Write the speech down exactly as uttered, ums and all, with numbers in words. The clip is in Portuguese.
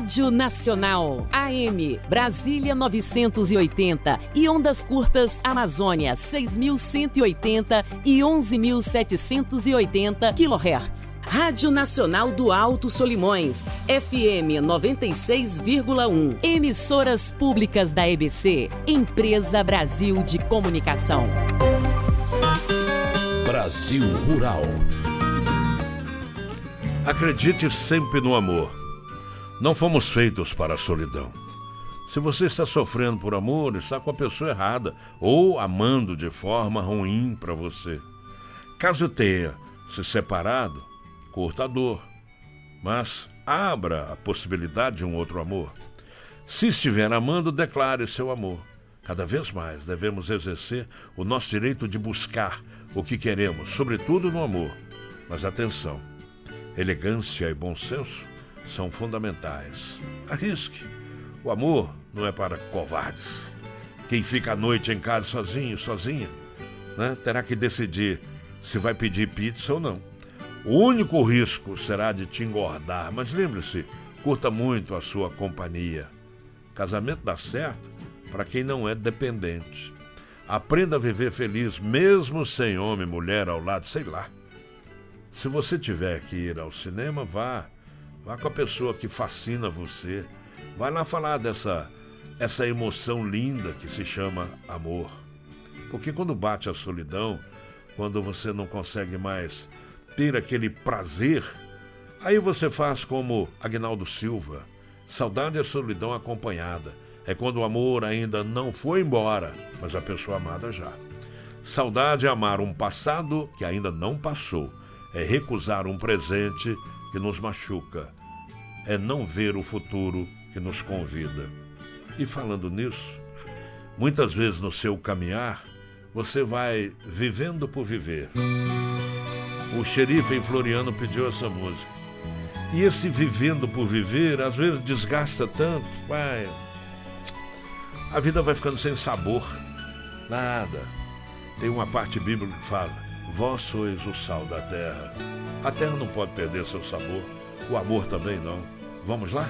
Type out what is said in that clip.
Rádio Nacional, A M, Brasília novecentos e oitenta e ondas curtas Amazônia seis mil cento e oitenta e onze mil setecentos e oitenta quilohertz. Rádio Nacional do Alto Solimões, F M noventa e seis vírgula um. Emissoras públicas da E B C, Empresa Brasil de Comunicação. Brasil Rural. Acredite sempre no amor. Não fomos feitos para a solidão. Se você está sofrendo por amor, está com a pessoa errada ou amando de forma ruim para você. Caso tenha se separado, curta a dor, mas abra a possibilidade de um outro amor. Se estiver amando, declare seu amor. Cada vez mais devemos exercer o nosso direito de buscar o que queremos, sobretudo no amor. Mas atenção, elegância e bom senso são fundamentais. Arrisque. O amor não é para covardes. Quem fica à noite em casa sozinho, sozinha, né, terá que decidir se vai pedir pizza ou não. O único risco será de te engordar, mas lembre-se, curta muito a sua companhia. Casamento dá certo para quem não é dependente. Aprenda a viver feliz, mesmo sem homem e mulher ao lado, sei lá. Se você tiver que ir ao cinema, vá. Vá com a pessoa que fascina você. Vai lá falar dessa essa emoção linda que se chama amor. Porque quando bate a solidão, quando você não consegue mais ter aquele prazer, aí você faz como Agnaldo Silva. Saudade é solidão acompanhada. É quando o amor ainda não foi embora, mas a pessoa amada já. Saudade é amar um passado que ainda não passou. É recusar um presente que nos machuca. É não ver o futuro que nos convida. E falando nisso, muitas vezes no seu caminhar, você vai vivendo por viver. O xerife em Floriano pediu essa música. E esse vivendo por viver, às vezes desgasta tanto, vai... a vida vai ficando sem sabor. Nada. Tem uma parte bíblica que fala: vós sois o sal da terra. A terra não pode perder seu sabor. O amor também não. Vamos lá?